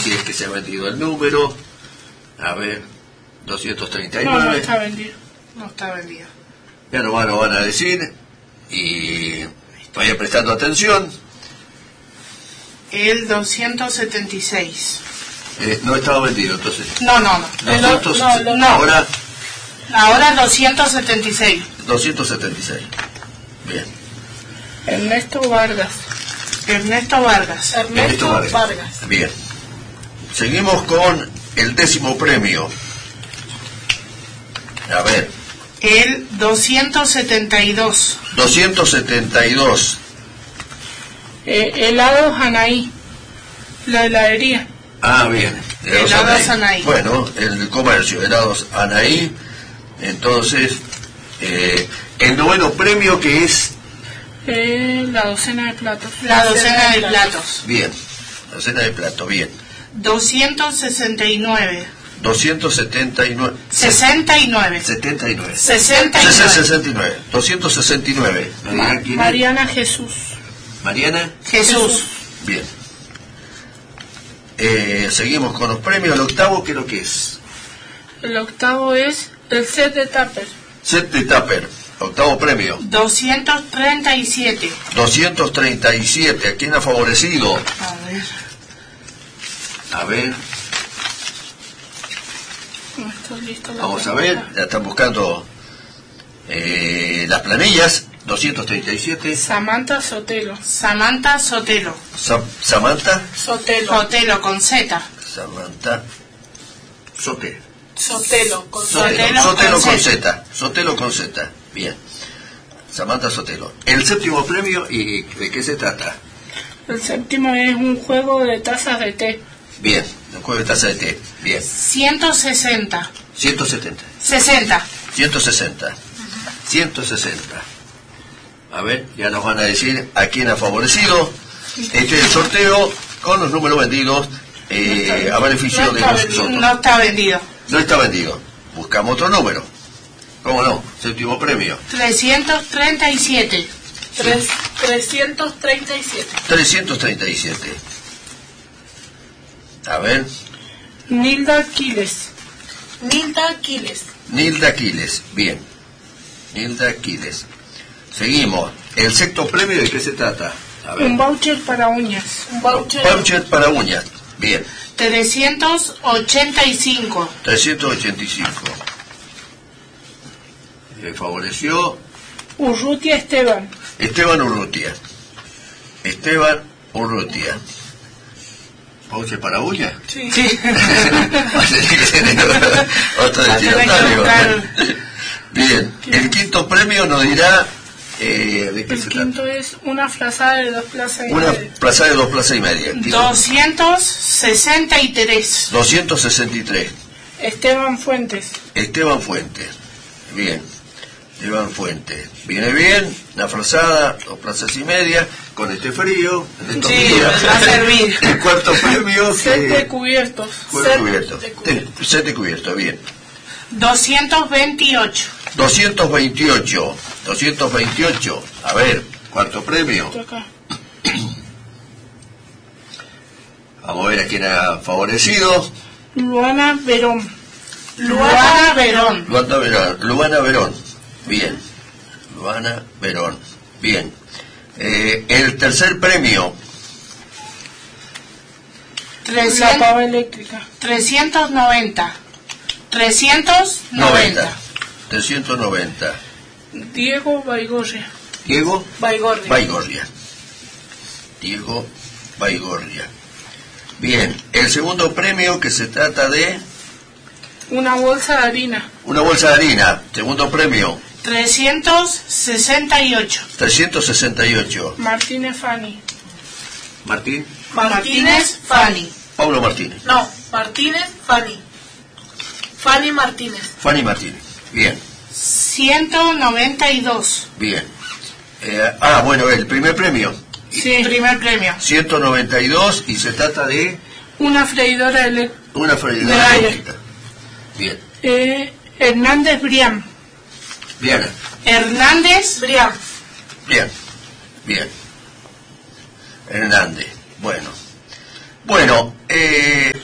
si es que se ha vendido el número. A ver, 239. No, no está vendido. No está vendido. Ya nos van a decir. Y vaya prestando atención. El 276. No estaba vendido, entonces. No. Ahora 276. 276. Bien. Ernesto Vargas. Bien. Seguimos con el 10º premio. A ver. El 272. 272. Helados Anaí. La heladería. Ah, bien. Helados Anaí. Bueno, el comercio, helados Anaí. Entonces, el 9º premio, que es... La docena de platos. Bien, la docena de platos, bien. 269. 279. 69. 79. 69. 269. Mariana Jesús. Mariana Jesús. Bien. Seguimos con los premios. El 8º, ¿qué es lo que es? El 8º es el set de tupper. Set de tupper. 8º premio. 237. 237. ¿A quién ha favorecido? A ver. No estoy listo. Vamos a ver. Ya están buscando las planillas. 237. Samantha Sotelo. Samantha Sotelo con Z. Samantha Sotelo. Sotelo con Z. Sotelo con Z. Bien. Samantha Sotelo. El 7º premio, ¿y de qué se trata? El 7º es un juego de tazas de té. Bien, un juego de tazas de té. Bien. 160. 170. 60. 160. 160. A ver, ya nos van a decir a quién ha favorecido. Este es el sorteo con los números vendidos a beneficio de nosotros. No está vendido. No está vendido. Buscamos otro número. ¿Cómo no? 7º premio. 337. 337. 337. A ver. Nilda Aquiles. Nilda Aquiles. Bien. Nilda Aquiles. Seguimos. El 6º premio, ¿de qué se trata? A ver. Un voucher para uñas. Voucher para uñas. Bien. 385. 385. Favoreció Urrutia Esteban. Esteban Urrutia. ¿Voucher para uñas? Sí. Otro destinatario. Bien. El 5º premio nos dirá de qué se trata. El 5º es una frazada de 2 plazas y Una media. frazada de 2 plazas y media. 263. 263. Esteban Fuentes. Bien. Esteban Fuentes. Viene bien, una frazada, 2 plazas y media, con este frío, en estos días. Va a servir. El 4º premio. Set de cubiertos. Set de cubiertos, bien. 228. 228. A ver, 4º premio. Acá. Vamos a ver a quién ha favorecido. Luana Verón. Bien. Luana Verón. Bien. El 3º premio. La pava eléctrica. 390. 390. Diego Baigorria. Diego Baigorria. Bien. El 2º premio, que se trata de... Una bolsa de harina. 2º premio. 368. Martínez Fanny. Pablo Martínez. No, Martínez Fanny. Fanny Martínez. Bien. 192. Bien. Bueno, el primer premio. Sí, primer premio. 192, y se trata de... Una freidora eléctrica. Bien. Hernández Brián. Bien. Hernández. Bueno,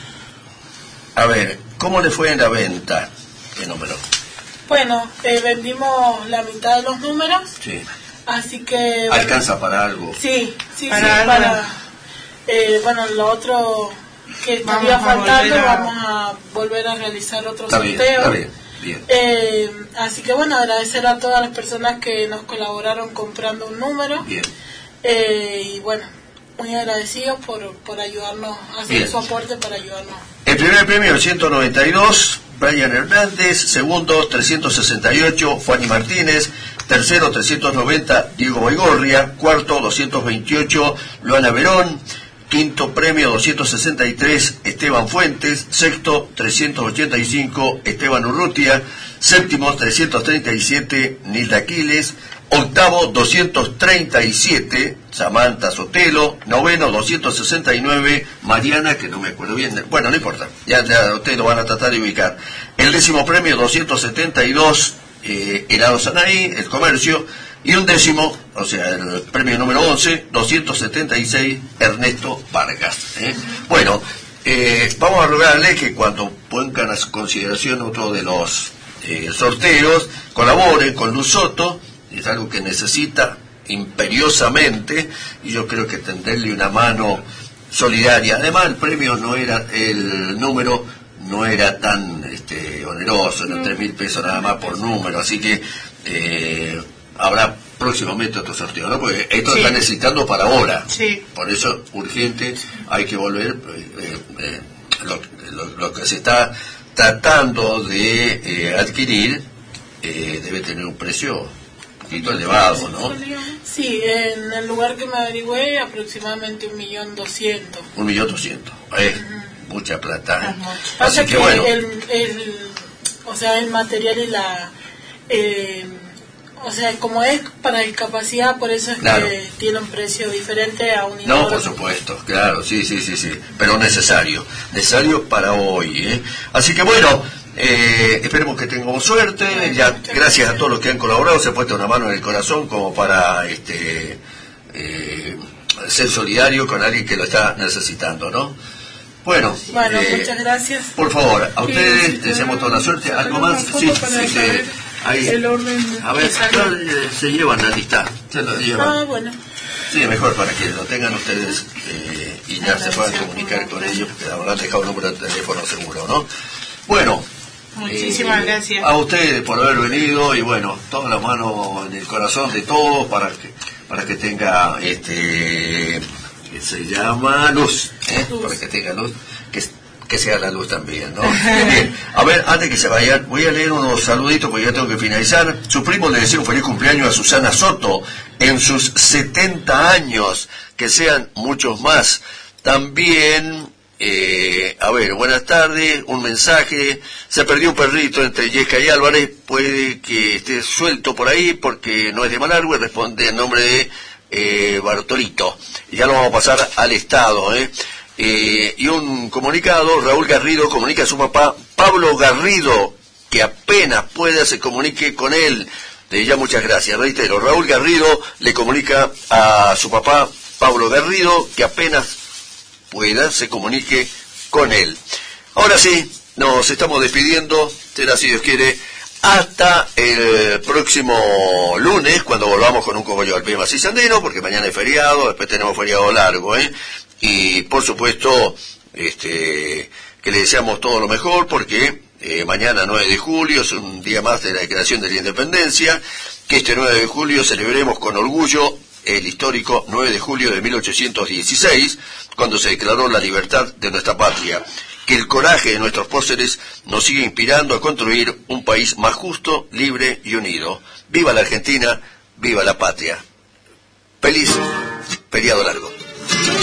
A ver, ¿cómo le fue en la venta? ¿Qué número? Bueno, vendimos la mitad de los números. Sí. Así que... ¿Alcanza para algo? Sí, para bueno, lo otro que estaría faltando, vamos a volver a realizar otro sorteo. Está bien. Así que bueno, agradecer a todas las personas que nos colaboraron comprando un número. Bien. Y bueno, muy agradecidos por ayudarnos, hacer su aporte para ayudarnos. El primer premio 192, Brian Hernández. Segundo 368, Fanny Martínez. Tercero 390, Diego Baigorria. Cuarto 228, Luana Verón. Quinto premio 263, Esteban Fuentes. Sexto 385, Esteban Urrutia. Séptimo 337, Nilda Aquiles. Octavo 237, Samantha Sotelo. Noveno 269, Mariana, que no me acuerdo bien, bueno, no importa, ya ustedes lo van a tratar de ubicar. El décimo premio 272, Helado Sanaí, El Comercio. Y un décimo, o sea, el premio número 11, 276, Ernesto Vargas. Bueno, vamos a rogarle que cuando pongan a su consideración otro de los sorteos, colaboren con Luz Soto. Es algo que necesita imperiosamente, y yo creo que tenderle una mano solidaria. Además, el premio no era, el número no era tan oneroso, eran 3.000 pesos nada más por número, así que habrá próximamente otro sorteo, ¿no? Porque esto está necesitando para ahora. Sí. Por eso, urgente, hay que volver. Lo que se está tratando de adquirir debe tener un precio un poquito elevado, ¿no? Sí, en el lugar que me averigüé, aproximadamente 1.200.000. 1.200.000. Mucha plata. Así que bueno. O sea, el material y la... o sea, como es para discapacidad, por eso es que tiene un precio diferente a un inodoro. No, por supuesto, claro, sí, pero necesario para hoy, Así que bueno, esperemos que tengamos suerte. Ya, gracias a todos los que han colaborado, se ha puesto una mano en el corazón como para ser solidario con alguien que lo está necesitando, ¿no? Bueno, muchas gracias. Por favor, a ustedes deseamos toda la suerte. ¿Algo más? Sí. Ahí. El orden. A ver, se llevan la lista. Se lo llevan. Bueno. Sí, mejor para que lo tengan ustedes y ya se puedan comunicar con ellos, porque habrán dejado un número de teléfono seguro, ¿no? Bueno. Muchísimas gracias. A ustedes por haber venido y bueno, toda la mano en el corazón de todos para que tenga que se llama luz, para que tenga luz, que sea la luz también, ¿no? Bien, a ver, antes que se vayan, voy a leer unos saluditos porque ya tengo que finalizar. Su primo le desea un feliz cumpleaños a Susana Soto en sus 70 años, que sean muchos más. También, a ver, buenas tardes, un mensaje. Se perdió un perrito entre Yesca y Álvarez, puede que esté suelto por ahí porque no es de Malargüe, responde en nombre de Bartolito. Ya lo vamos a pasar al Estado, y un comunicado, Raúl Garrido comunica a su papá Pablo Garrido que apenas pueda se comunique con él. Ya muchas gracias, reitero, Raúl Garrido le comunica a su papá Pablo Garrido que apenas pueda se comunique con él. Ahora sí, nos estamos despidiendo, será si Dios quiere, hasta el próximo lunes, cuando volvamos con un cogollo al pie más y sandero, porque mañana es feriado, después tenemos feriado largo, y por supuesto, que le deseamos todo lo mejor, porque mañana 9 de julio es un día más de la declaración de la independencia, que este 9 de julio celebremos con orgullo el histórico 9 de julio de 1816, cuando se declaró la libertad de nuestra patria. Que el coraje de nuestros próceres nos siga inspirando a construir un país más justo, libre y unido. ¡Viva la Argentina! ¡Viva la patria! ¡Feliz feriado largo!